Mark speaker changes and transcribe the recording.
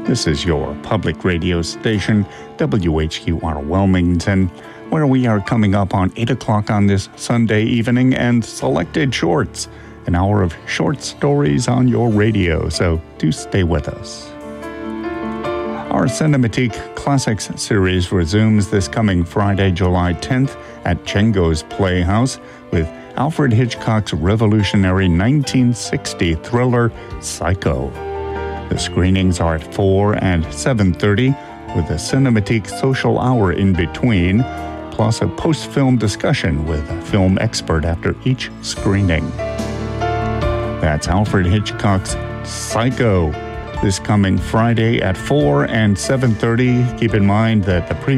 Speaker 1: This is your public radio station, WHQR Wilmington, where we are coming up on 8 o'clock on this Sunday evening and Selected Shorts, an hour of short stories on your radio, so do stay with us. Our Cinematique Classics series resumes this coming Friday, July 10th at Django's Playhouse with Alfred Hitchcock's revolutionary 1960 thriller Psycho. The screenings are at 4 and 7:30 with a Cinematique social hour in between, plus a post-film discussion with a film expert after each screening. That's Alfred Hitchcock's Psycho this coming Friday at 4 and 7:30. Keep in mind that the